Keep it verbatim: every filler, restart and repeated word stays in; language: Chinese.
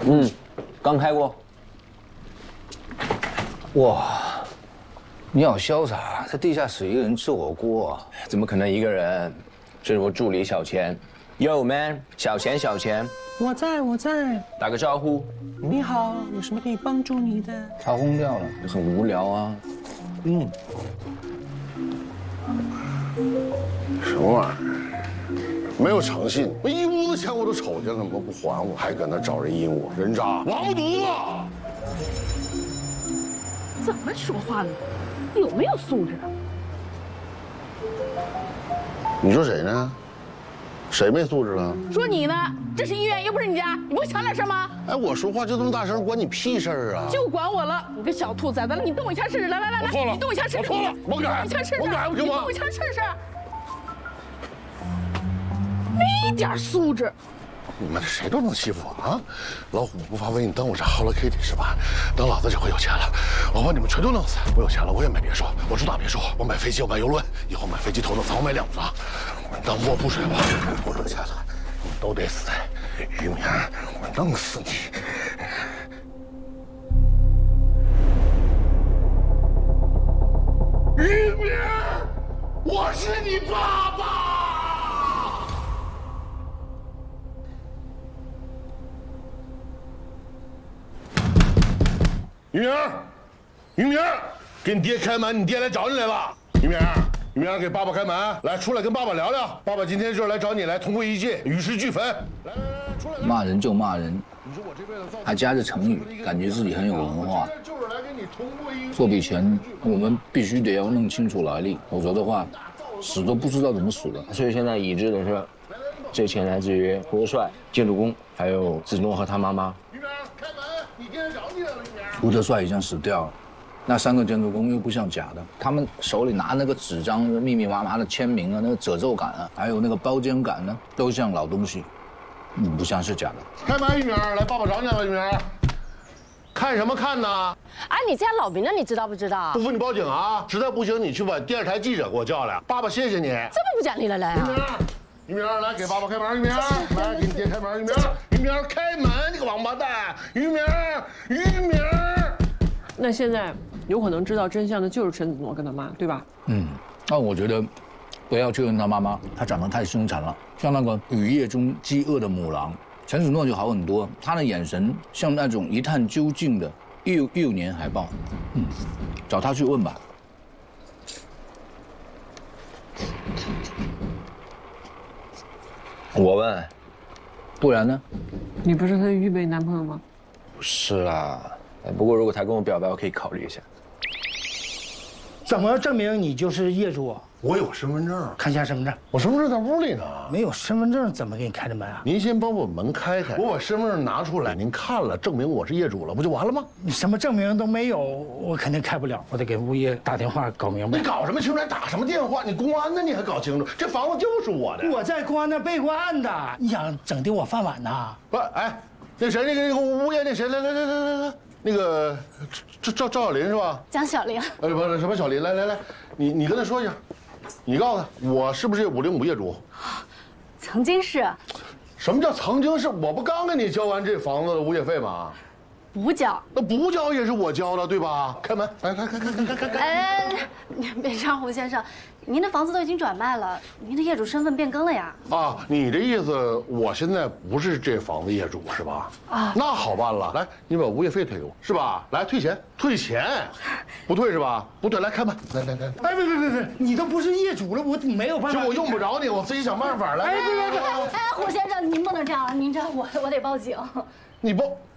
嗯，刚开过。 哇，你好潇洒，在地下室一个人吃火锅啊？ 怎么可能一个人？这是我助理小钱。Yo man， 小钱小钱， 我在我在， 打个招呼。 你好，有什么可以帮助你的？ 他轰掉了， 很无聊啊。 嗯。 什么玩意儿？没有诚信，我一屋子钱我都瞅见了，怎么不还我？还搁那找人阴我，人渣，王八犊子！ 怎么说话呢？有没有素质啊？ 你说谁呢？谁没素质了？ 说你呢？这是医院，又不是你家，你不会想点事吗？ 哎，我说话就这么大声，关你屁事儿啊！ 就管我了！你个小兔崽子，你动我一下试试！来来来来， 我错了， 你动我一下试试！ 我错了，我改， 你动我一下试试！ 我改不行吗？ 你动我一下试试！没点素质！ 你们谁都能欺负我啊！老虎不发威，你当我是 Hello Kitty 是吧？等老子这回有钱了，我把你们全都弄死！我有钱了，我也买别墅，我住大别墅，我买飞机，我买游轮，以后买飞机头等舱，我买两张。当卧铺睡吧！我有钱了，你们都得死！于明，我弄死你！于明，我是你爸爸！于明，于明，给你爹开门，你爹来找你来了。于明，于明，给爸爸开门，来，出来跟爸爸聊聊。爸爸今天就是来找你，来同归于尽，与世俱焚。来来来，出来！ 骂人就骂人，还夹着成语，感觉自己很有文化。做笔钱，我们必须得要弄清楚来历，否则的话，死都不知道怎么死的。 所以现在已知的是，这钱来自于胡德帅、建筑工，还有子诺和他妈妈。 于明，开门，你爹找你来了，于明。 胡德帅已经死掉了，那三个建筑工又不像假的，他们手里拿那个纸张，密密麻麻的签名啊，那个褶皱感啊，还有那个包间感呢，都像老东西，嗯，不像是假的。 开门，于明，来，爸爸找你来了，于明。看什么看呢？ 哎，你家老民呢？你知道不知道？ 不服你报警啊！实在不行，你去把电视台记者给我叫来。爸爸谢谢你。 这么不讲理了，来啊！ 于明，来给爸爸开门，于明，来给你爹开门，于明，于明开门，你个王八蛋！于明，于明。 那现在有可能知道真相的就是陈子诺跟他妈，对吧？ 嗯，那我觉得不要去问他妈妈，她长得太凶残了，像那个雨夜中饥饿的母狼。陈子诺就好很多，他的眼神像那种一探究竟的幼幼年海豹。嗯，找他去问吧。 我问， 不然呢？ 你不是他预备男朋友吗？ 不是啦。不过如果他跟我表白，我可以考虑一下。 怎么证明你就是业主？ 我有身份证， 看一下身份证。 我身份证在屋里呢。 没有身份证怎么给你开的门啊？ 您先帮我门开开，我把身份证拿出来，您看了，证明我是业主了，不就完了吗？ 你什么证明都没有，我肯定开不了。我得给物业打电话搞明白。 你搞什么清楚？打什么电话？你公安呢？你还搞清楚？这房子就是我的。 我在公安那备过案的，你想整丢我饭碗呐？ 不，哎，那谁，那个那个物业那谁，来来来来来来，那个赵赵赵小林是吧？ 蒋小玲。 哎，不是什么小林，来来来，你你跟他说一下。你告诉他，我是不是五零五业主？ 曾经是。 什么叫曾经是？我不刚给你交完这房子的物业费吗？ 不交。 那不交也是我交的，对吧？开门，来开开开开开开开。 哎，别这样，胡先生，您的房子都已经转卖了，您的业主身份变更了呀。 啊，你的意思，我现在不是这房子业主是吧？啊，那好办了，来，你把物业费退给我，是吧？来，退钱，退钱，不退是吧？不退，来开门，来来来。 哎，别别别别，你都不是业主了，我没有办法。 就我用不着你，我自己想办法来。 哎，别别别！ 哎，胡先生，您不能这样，您这样我我得报警。 你报